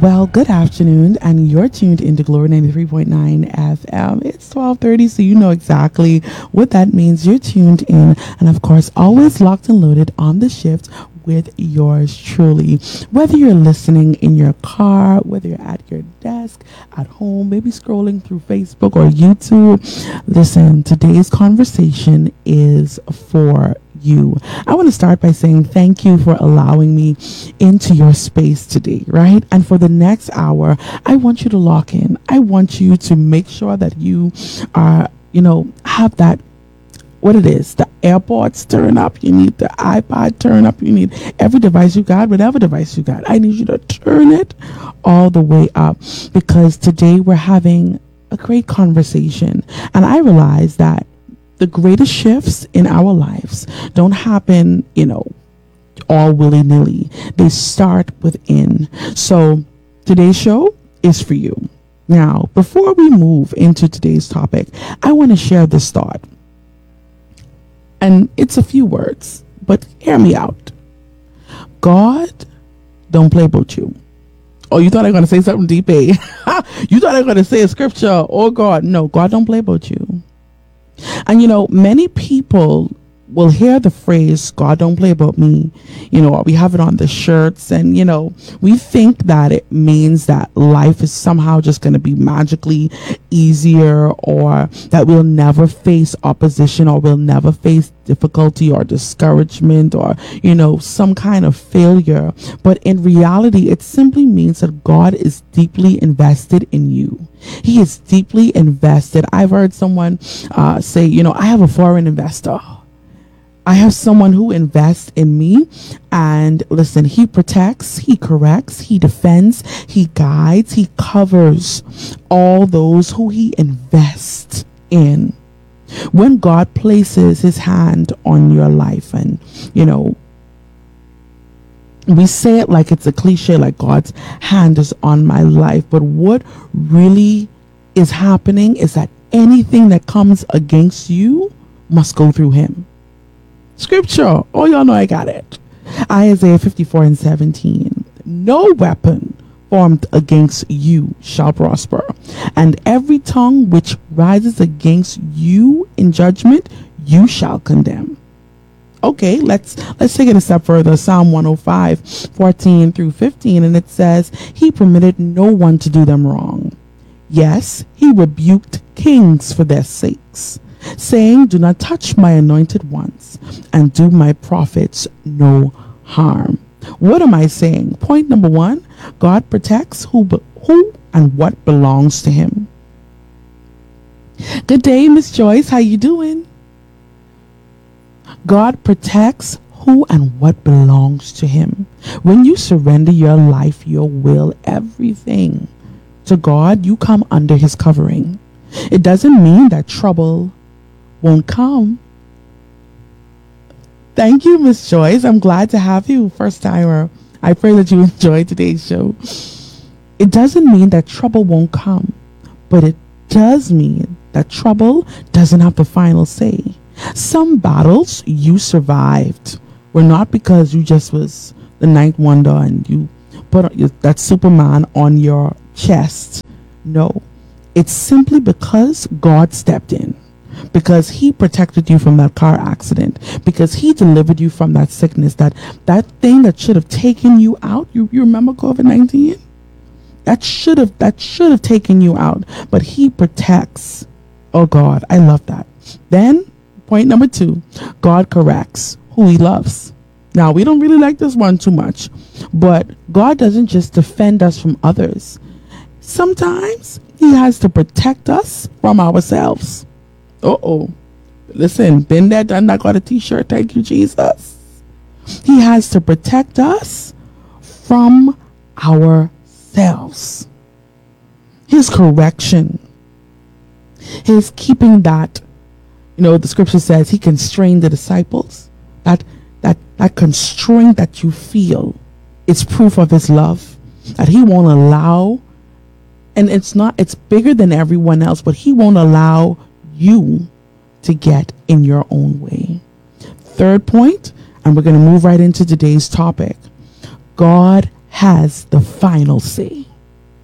Well, good afternoon, and you're tuned into Glory 93.9 FM. It's 12:30, so you know exactly what that means. You're tuned in, and of course, always locked and loaded on the shift with yours truly. Whether you're listening in your car, whether you're at your desk, at home, maybe scrolling through Facebook or YouTube, listen, today's conversation is for you. I want to start by saying thank you for allowing me into your space today, right? And for the next hour, I want you to lock in. I want you to make sure that you are, have that, what it is, the AirPods turn up, you need the iPod turn up, you need every device you got, whatever device you got. I need you to turn it all the way up, because today we're having a great conversation. And I realize that the greatest shifts in our lives don't happen, all willy-nilly. They start within. So today's show is for you. Now, before we move into today's topic, I want to share this thought. And it's a few words, but hear me out. God don't play about you. Oh, you thought I was going to say something deep, eh? You thought I was going to say a scripture. Oh, God. No, God don't play about you. And many people will hear the phrase, God don't play about me, or we have it on the shirts, and we think that it means that life is somehow just going to be magically easier, or that we'll never face opposition, or we'll never face difficulty or discouragement, or some kind of failure. But in reality, it simply means that God is deeply invested in you. He is deeply invested. I've heard someone say, I have a foreign investor. I have someone who invests in me, and listen, he protects, he corrects, he defends, he guides, he covers all those who he invests in. When God places his hand on your life, and we say it like it's a cliche, like God's hand is on my life, but what really is happening is that anything that comes against you must go through him. Scripture, oh, y'all know I got it. Isaiah 54:17. No weapon formed against you shall prosper, and every tongue which rises against you in judgment you shall condemn. Okay, let's take it a step further. Psalm 105:14-15, and it says, He permitted no one to do them wrong. Yes, he rebuked kings for their sakes, saying, Do not touch my anointed ones, and do my prophets no harm. What am I saying? Point number one, God protects who and what belongs to him. Good day, Miss Joyce. How you doing? God protects who and what belongs to him. When you surrender your life, your will, everything to God, you come under his covering. It doesn't mean that trouble won't come. Thank you, Miss Joyce. I'm glad to have you, first timer. I pray that you enjoyed today's show. It doesn't mean that trouble won't come, but it does mean that trouble doesn't have the final say. Some battles you survived were not because you just was the ninth wonder and you put that Superman on your chest. No, it's simply because God stepped in, because he protected you from that car accident, because he delivered you from that sickness, that thing that should have taken you out. You remember COVID-19? That should have taken you out, but he protects. Oh God, I love that. Then point number two, God corrects who he loves. Now, we don't really like this one too much, but God doesn't just defend us from others. Sometimes he has to protect us from ourselves. Listen, been there, done that, got a t-shirt. Thank you, Jesus. He has to protect us from ourselves. His correction, his keeping that, the scripture says he constrained the disciples. That constraint that you feel is proof of his love, that he won't allow, and it's bigger than everyone else, but he won't allow you to get in your own way. Third point, and we're going to move right into today's topic. God has the final say.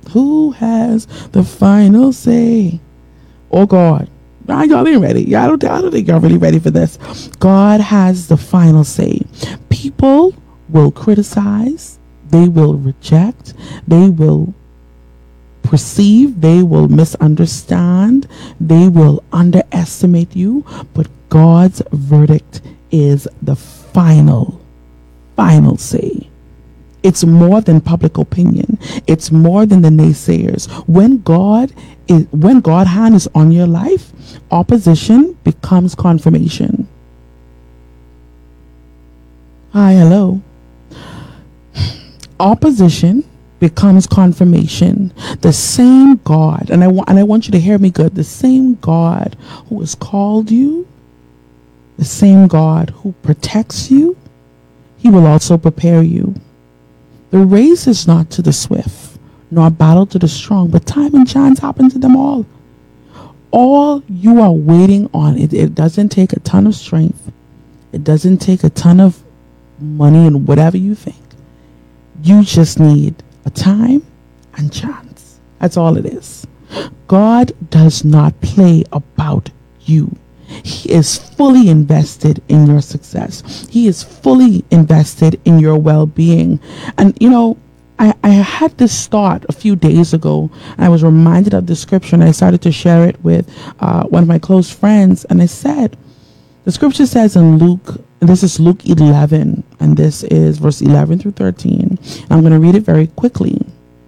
Who has the final say? Oh God. Nah, y'all ain't ready. I don't think y'all really ready for this. God has the final say. People will criticize, they will reject, they will perceive, they will misunderstand, they will underestimate you, but God's verdict is the final say. It's more than public opinion. It's more than the naysayers. When God hand is on your life, opposition becomes confirmation. Hi, hello. Opposition becomes confirmation. The same God, and I want you to hear me good. The same God who has called you, the same God who protects you, he will also prepare you. The race is not to the swift, nor battle to the strong, but time and chance happen to them all. All you are waiting on, it doesn't take a ton of strength. It doesn't take a ton of money and whatever you think. You just need a time and chance. That's all it is. God does not play about you. He is fully invested in your success. He is fully invested in your well-being. And you know, I had this thought a few days ago, and I was reminded of the scripture, and I started to share it with one of my close friends. And I said, the scripture says in Luke, and this is Luke 11, and this is verse 11 through 13. And I'm going to read it very quickly.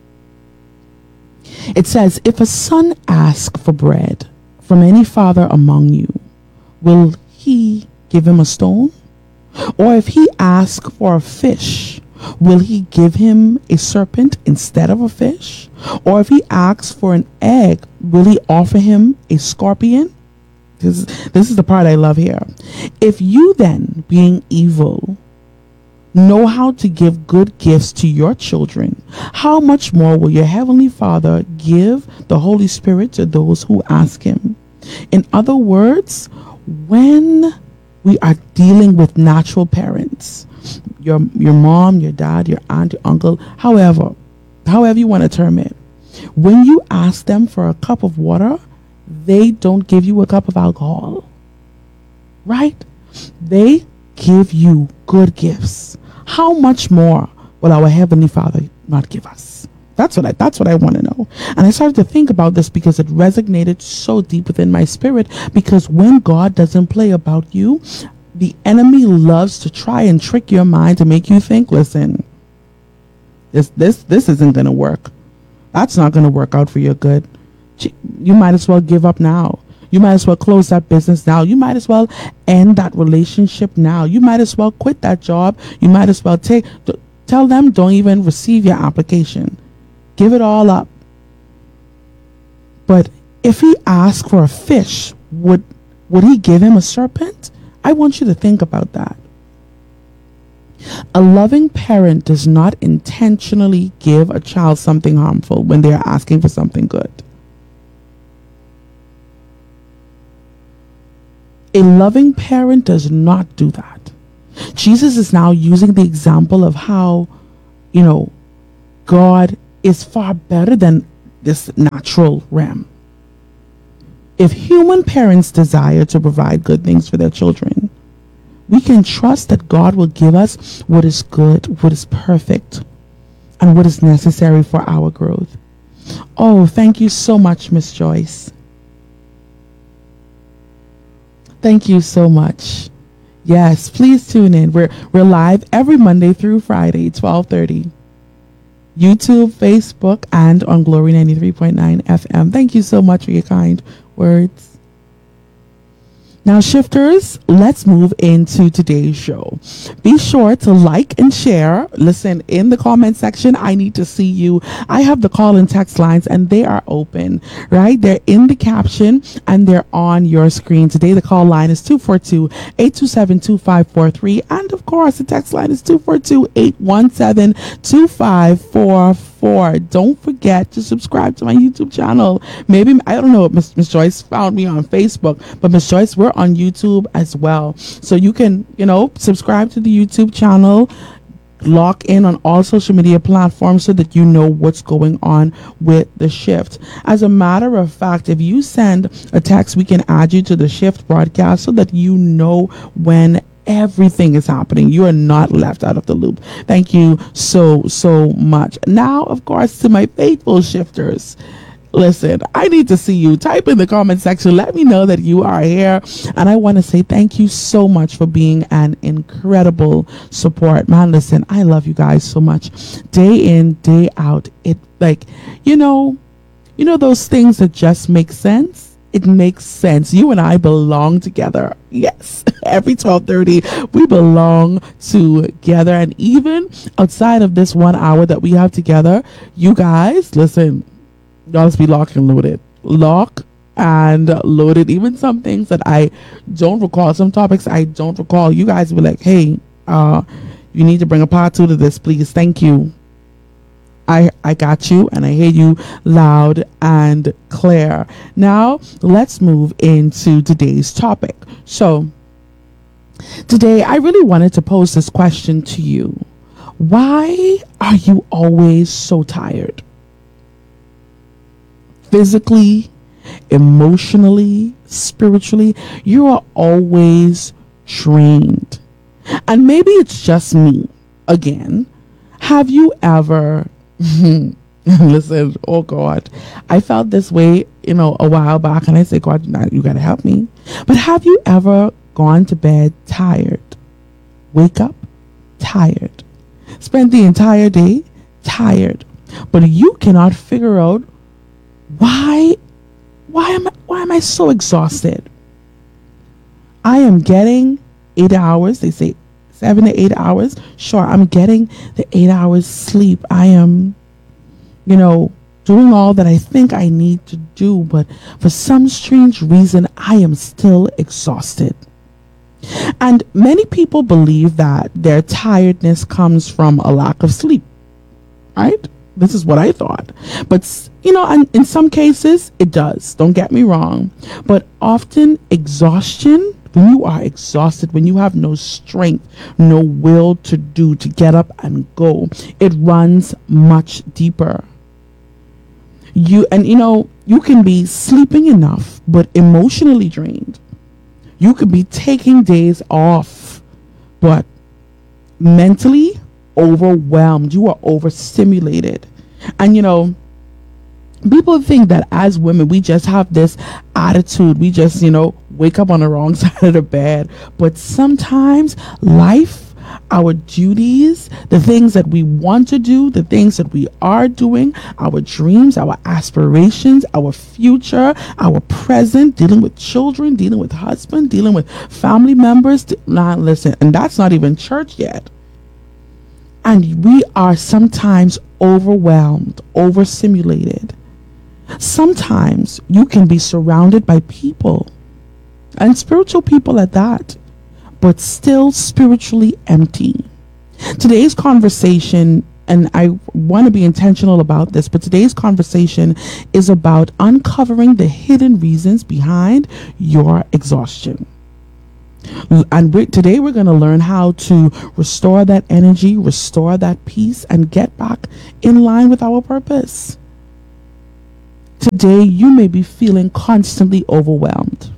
It says, if a son asks for bread from any father among you, will he give him a stone? Or if he asks for a fish, will he give him a serpent instead of a fish? Or if he asks for an egg, will he offer him a scorpion? This is the part I love here. If you then, being evil, know how to give good gifts to your children, how much more will your heavenly Father give the Holy Spirit to those who ask him? In other words, when we are dealing with natural parents, your mom, your dad, your aunt, your uncle, however you want to term it, when you ask them for a cup of water, they don't give you a cup of alcohol, right? They give you good gifts. How much more will our Heavenly Father not give us? That's what I want to know. And I started to think about this because it resonated so deep within my spirit, because when God doesn't play about you, the enemy loves to try and trick your mind to make you think, listen, this isn't going to work. That's not going to work out for your good. You might as well give up now. You might as well close that business now. You might as well end that relationship now. You might as well quit that job. You might as well tell them don't even receive your application. Give it all up. But if he asked for a fish, would he give him a serpent? I want you to think about that. A loving parent does not intentionally give a child something harmful when they are asking for something good. A loving parent does not do that. Jesus is now using the example of how, God is far better than this natural realm. If human parents desire to provide good things for their children, we can trust that God will give us what is good, what is perfect, and what is necessary for our growth. Oh, thank you so much, Miss Joyce. Thank you so much. Yes, please tune in. We're live every Monday through Friday, 12:30. YouTube, Facebook, and on Glory 93.9 FM. Thank you so much for your kind words. Now, shifters, let's move into today's show. Be sure to like and share. Listen, in the comment section, I need to see you. I have the call and text lines, and they are open, right? They're in the caption, and they're on your screen. Today, the call line is 242-827-2543. And, of course, the text line is 242-817-2544. Don't forget to subscribe to my YouTube channel. Maybe, I don't know if Miss Joyce found me on Facebook, but Miss Joyce, we're on YouTube as well. So you can, subscribe to the YouTube channel, lock in on all social media platforms so that you know what's going on with the shift. As a matter of fact, if you send a text, we can add you to the shift broadcast so that you know when everything is happening. You are not left out of the loop. Thank you so much. Now, of course, to my faithful shifters, listen, I need to see you. Type in the comment section. Let me know that you are here. And I want to say thank you so much for being an incredible support. Man, listen, I love you guys so much. Day in, day out. It like, you know those things that just make sense? It makes sense. You and I belong together. Yes. Every 12:30, we belong together. And even outside of this 1 hour that we have together, you guys, listen, y'all just be locked and loaded. Lock and loaded. Even some things that I don't recall, some topics I don't recall, you guys will be like, hey, you need to bring a part 2 to this, please. Thank you. I got you, and I hear you loud and clear. Now, let's move into today's topic. So, today I really wanted to pose this question to you. Why are you always so tired? Physically, emotionally, spiritually, you are always drained. And maybe it's just me. Again, have you ever listen, oh God, I felt this way, a while back, and I said, God, you gotta help me. But have you ever gone to bed tired, wake up tired, spend the entire day tired, but you cannot figure out why am I so exhausted? I am getting 8 hours. They say 7 to 8 hours. Sure, I'm getting the 8 hours sleep. I am, doing all that I think I need to do, but for some strange reason, I am still exhausted. And many people believe that their tiredness comes from a lack of sleep, right? This is what I thought. But, and in some cases, it does. Don't get me wrong. But often exhaustion, when you are exhausted, when you have no strength, no will to get up and go, it runs much deeper. You can be sleeping enough, but emotionally drained. You could be taking days off, but mentally overwhelmed. You are overstimulated. And people think that as women, we just have this attitude. We just, wake up on the wrong side of the bed. But sometimes life, our duties, the things that we want to do, the things that we are doing, our dreams, our aspirations, our future, our present, dealing with children, dealing with husband, dealing with family members. Listen, and that's not even church yet. And we are sometimes overwhelmed, overstimulated. Sometimes you can be surrounded by people, and spiritual people at that, but still spiritually empty. Today's conversation, and I want to be intentional about this, but today's conversation is about uncovering the hidden reasons behind your exhaustion. And today we're going to learn how to restore that energy, restore that peace, and get back in line with our purpose. Today you may be feeling constantly overwhelmed.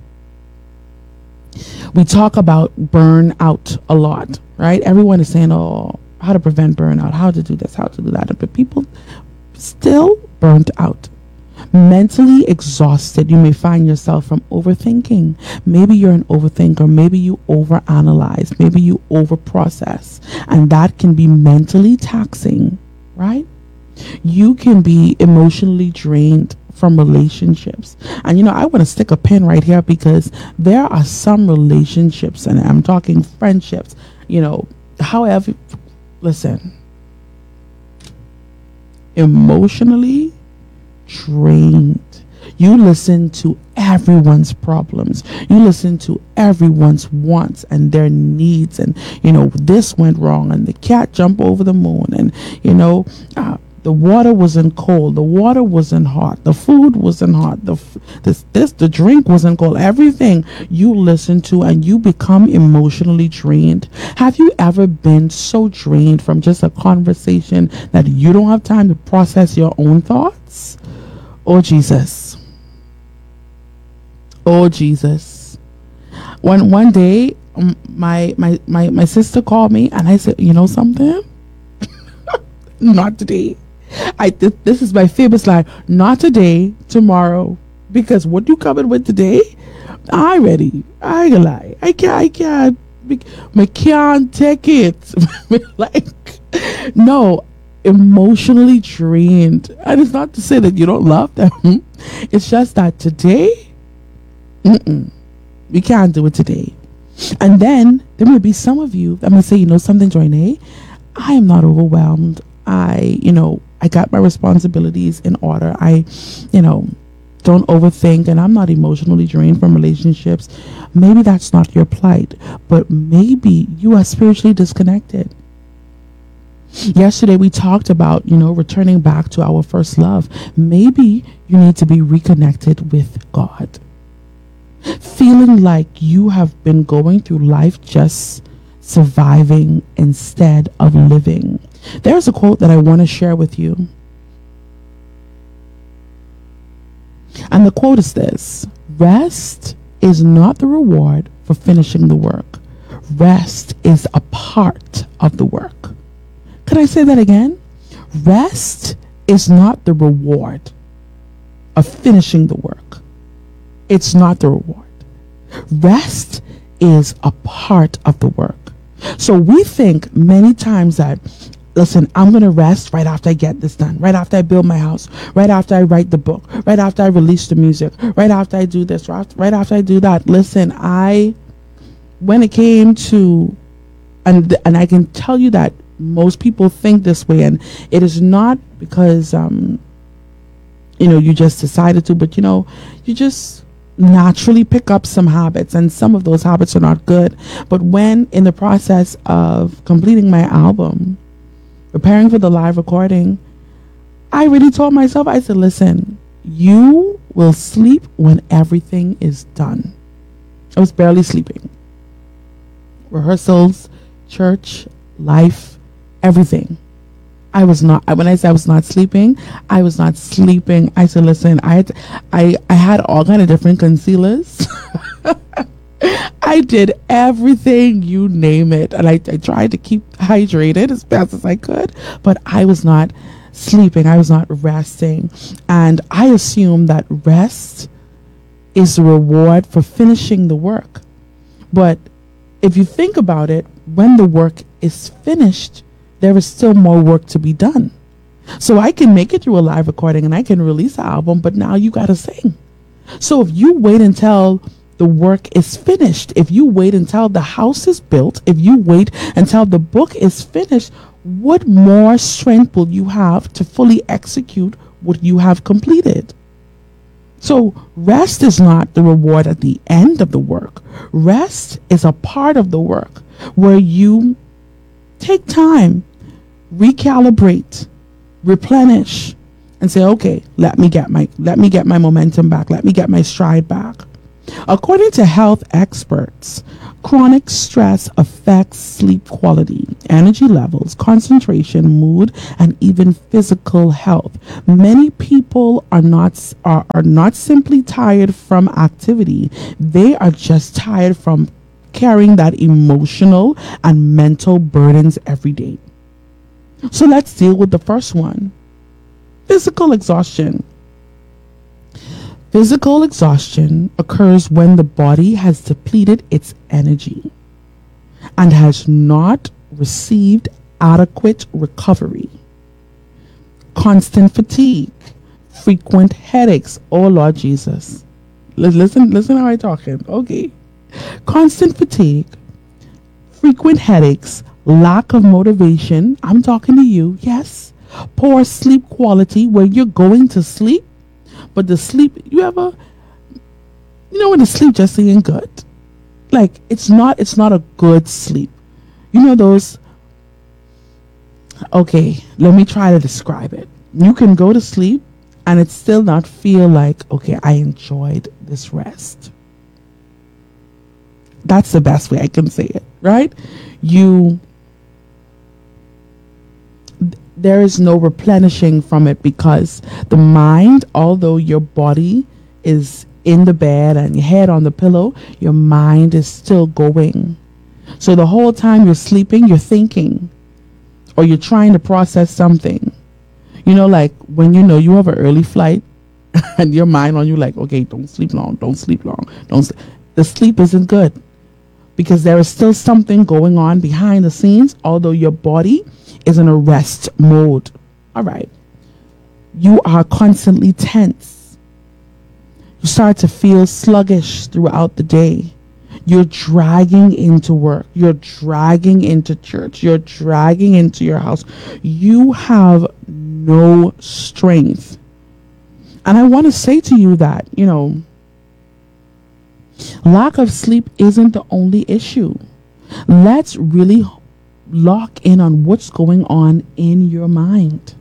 We talk about burnout a lot, right? Everyone is saying, oh, how to prevent burnout, how to do this, how to do that. But people still burnt out. Mentally exhausted. You may find yourself from overthinking. Maybe you're an overthinker. Maybe you overanalyze. Maybe you overprocess. And that can be mentally taxing, right? You can be emotionally drained from relationships. And I want to stick a pin right here, because there are some relationships, and I'm talking friendships, however, listen, emotionally drained. You listen to everyone's problems. You listen to everyone's wants and their needs. And, this went wrong, and the cat jumped over the moon. And, The water wasn't cold. The water wasn't hot. The food wasn't hot. The drink wasn't cold. Everything you listen to and you become emotionally drained. Have you ever been so drained from just a conversation that you don't have time to process your own thoughts? Oh, Jesus. Oh, Jesus. One day, my sister called me and I said, you know something? Not today. This is my famous line. Not today, tomorrow. Because what you coming with today, I ready. I ain't gonna lie. I can't. I can't take it. Like, no, emotionally drained. And it's not to say that you don't love them. It's just that today, we can't do it today. And then there may be some of you that may say, you know something, Joyne, I am not overwhelmed. I got my responsibilities in order. I don't overthink, and I'm not emotionally drained from relationships. Maybe that's not your plight, but maybe you are spiritually disconnected. Yesterday we talked about, returning back to our first love. Maybe you need to be reconnected with God. Feeling like you have been going through life just surviving instead of living. There's a quote that I want to share with you. And the quote is this: rest is not the reward for finishing the work. Rest is a part of the work. Could I say that again? Rest is not the reward of finishing the work. It's not the reward. Rest is a part of the work. So we think many times that, listen, I'm going to rest right after I get this done, right after I build my house, right after I write the book, right after I release the music, right after I do this, right after I do that. Listen, when it came to, and I can tell you that most people think this way, and it is not because, you just decided to, but you just naturally pick up some habits, and some of those habits are not good. But when in the process of completing my album, preparing for the live recording, I really told myself, I said, listen, you will sleep when everything is done. I was barely sleeping. Rehearsals, church, life, everything. I was not, when I said I was not sleeping, I was not sleeping. I said, listen, I had all kind of different concealers. I did everything, you name it. And I tried to keep hydrated as best as I could, but I was not sleeping. I was not resting. And I assume that rest is the reward for finishing the work. But if you think about it, when the work is finished, there is still more work to be done. So I can make it through a live recording and I can release an album, but now you got to sing. So if you wait until the work is finished, if you wait until the house is built, if you wait until the book is finished, what more strength will you have to fully execute what you have completed? So rest is not the reward at the end of the work. Rest is a part of the work where you take time, recalibrate, replenish, and say, okay, let me get my momentum back. Let me get my stride back. According to health experts, chronic stress affects sleep quality, energy levels, concentration, mood, and even physical health. Many people are not simply tired from activity. They are just tired from carrying that emotional and mental burdens every day. So let's deal with the first one. Physical exhaustion. Physical exhaustion occurs when the body has depleted its energy and has not received adequate recovery. Constant fatigue, frequent headaches. Oh Lord Jesus. Listen how I'm talking. Okay. Constant fatigue, frequent headaches, lack of motivation. I'm talking to you. Yes. Poor sleep quality, where you're going to sleep, but the sleep, when the sleep just ain't good. Like it's not a good sleep. Those, Okay, let me try to describe it. You can go to sleep and it still not feel like, okay, I enjoyed this rest. That's the best way I can say it, right? You There is no replenishing from it, because the mind, although your body is in the bed and your head on the pillow, your mind is still going. So the whole time you're sleeping, you're thinking, or you're trying to process something. Like when you have an early flight and your mind on you like, okay, don't sleep long, don't sleep long, don't sleep. The sleep isn't good because there is still something going on behind the scenes, although your body is in a rest mode. All right. You are constantly tense. You start to feel sluggish throughout the day. You're dragging into work. You're dragging into church. You're dragging into your house. You have no strength. And I want to say to you that, lack of sleep isn't the only issue. Let's really lock in on what's going on in your mind.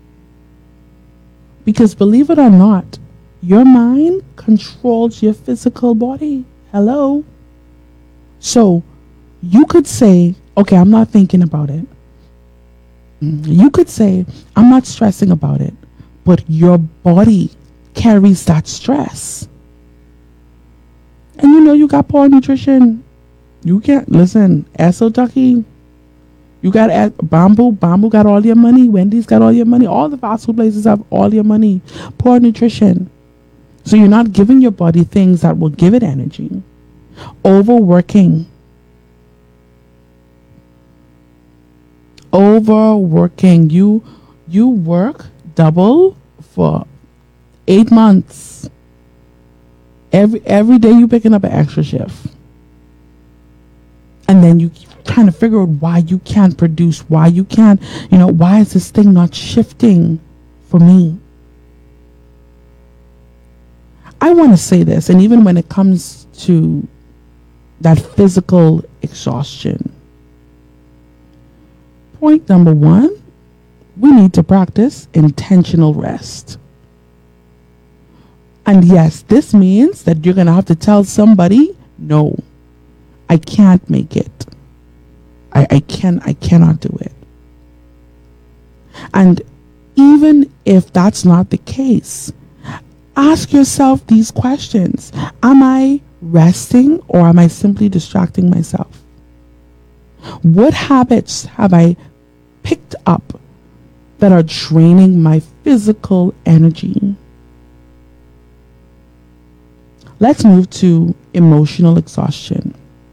Because believe it or not, your mind controls your physical body. Hello. So you could say, okay, I'm not thinking about it. You could say, I'm not stressing about it. But your body carries that stress. And you got poor nutrition. You can't, listen, Esso Ducky, you got Bamboo got all your money. Wendy's got all your money. All the fast food places have all your money. Poor nutrition. So you're not giving your body things that will give it energy. Overworking. You work double for 8 months. Every day you picking up an extra shift. And then you trying to figure out why you can't produce, why you can't, why is this thing not shifting for me? I want to say this, and even when it comes to that physical exhaustion, point number 1, we need to practice intentional rest. And yes, this means that you're going to have to tell somebody, no, I can't make it. I cannot do it. And even if that's not the case, ask yourself these questions. Am I resting or am I simply distracting myself? What habits have I picked up that are draining my physical energy? Let's move to emotional exhaustion.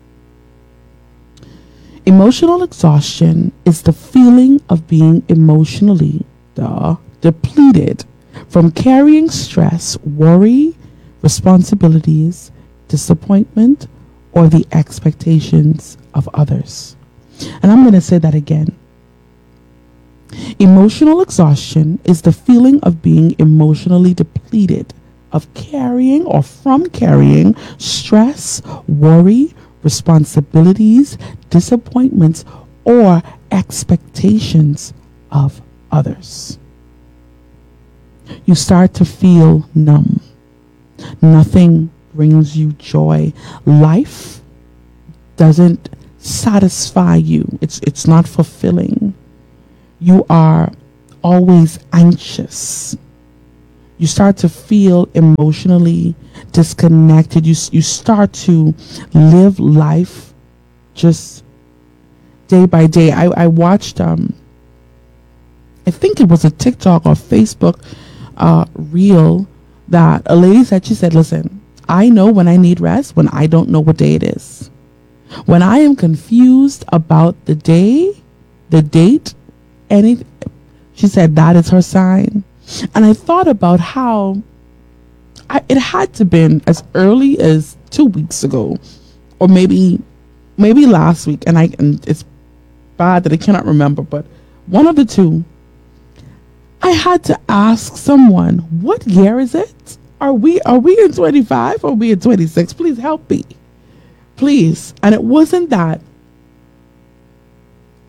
Emotional exhaustion is the feeling of being emotionally depleted from carrying stress, worry, responsibilities, disappointment, or the expectations of others. And I'm going to say that again. Emotional exhaustion is the feeling of being emotionally depleted of carrying or from carrying stress, worry, responsibilities, disappointments, or expectations of others. You start to feel numb. Nothing brings you joy. Life doesn't satisfy you. It's not fulfilling. You are always anxious. You start to feel emotionally disconnected. You start to live life just day by day. I watched, I think it was a TikTok or Facebook reel that a lady said, she said, listen, I know when I need rest, when I don't know what day it is. When I am confused about the day, the date, anything, she said that is her sign. And I thought about how it had to been as early as 2 weeks ago, or maybe last week. And it's bad that I cannot remember, but one of the two. I had to ask someone, what year is it? Are we in 25 or are we in 26? Please help me. Please. And it wasn't that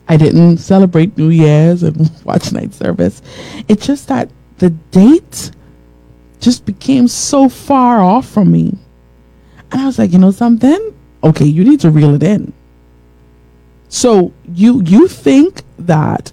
I didn't celebrate New Year's and watch night service. It's just that the date just became so far off from me. And I was like, you know something? Okay, you need to reel it in. So you think that,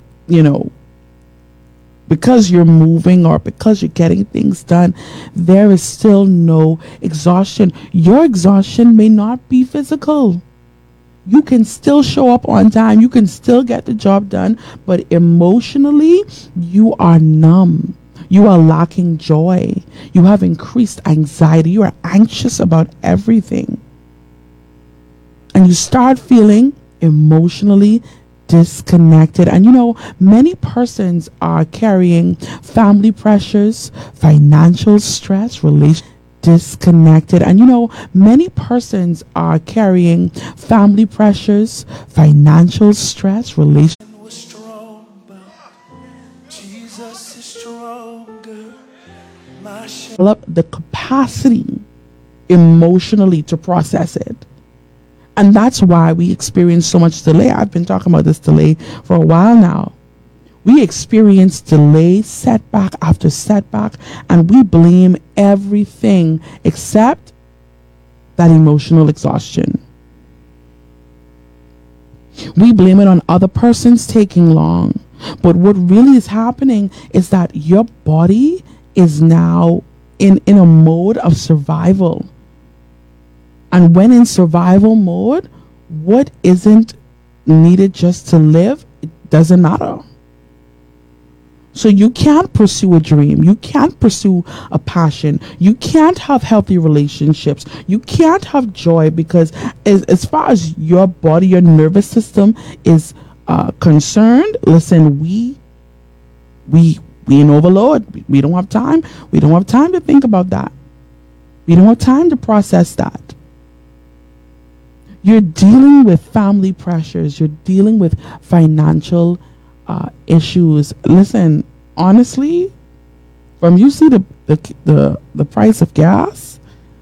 because you're moving or because you're getting things done, there is still no exhaustion. Your exhaustion may not be physical. You can still show up on time. You can still get the job done. But emotionally, you are numb. You are lacking joy. You have increased anxiety. You are anxious about everything. And you start feeling emotionally disconnected. And many persons are carrying family pressures, financial stress, relation disconnected. And many persons are carrying family pressures, financial stress, relation was strong, but Jesus is stronger. Develop the capacity emotionally to process it. And that's why we experience so much delay. I've been talking about this delay for a while now. We experience delay, setback after setback, and we blame everything except that emotional exhaustion. We blame it on other persons taking long. But what really is happening is that your body is now in a mode of survival. And when in survival mode, what isn't needed just to live, it doesn't matter. So you can't pursue a dream. You can't pursue a passion. You can't have healthy relationships. You can't have joy because as far as your body, your nervous system is concerned, listen, we in overload. We don't have time. We don't have time to think about that. We don't have time to process that. You're dealing with family pressures. You're dealing with financial issues. Listen, honestly, from you see the price of gas,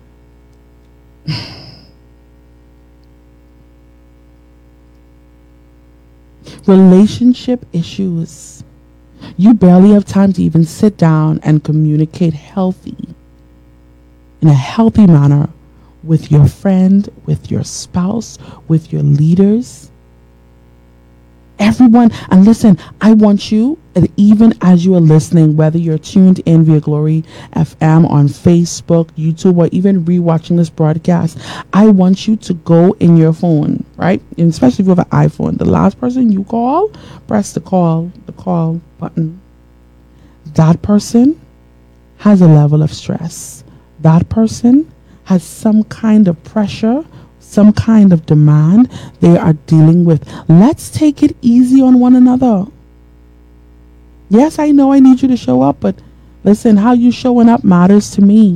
relationship issues. You barely have time to even sit down and communicate in a healthy manner with your friend, with your spouse, with your leaders, everyone. And listen, I want you, even as you are listening, whether you're tuned in via Glory FM on Facebook, YouTube, or even rewatching this broadcast, I want you to go in your phone, right? And especially if you have an iPhone, the last person you call, press the call button. That person has a level of stress. That person has some kind of pressure, some kind of demand they are dealing with. Let's take it easy on one another. Yes, I know I need you to show up, but listen, how you showing up matters to me.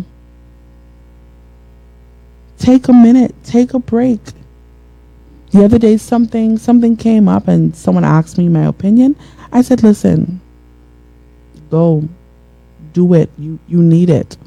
Take a minute, take a break. The other day something came up and someone asked me my opinion. I said, listen, go, do it. You need it.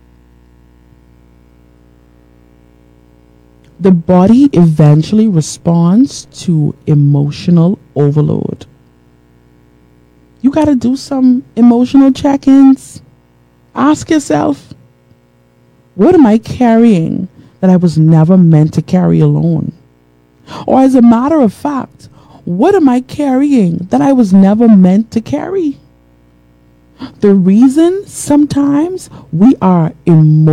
The body eventually responds to emotional overload. You got to do some emotional check-ins. Ask yourself, what am I carrying that I was never meant to carry alone? Or as a matter of fact, what am I carrying that I was never meant to carry? The reason sometimes we are emotional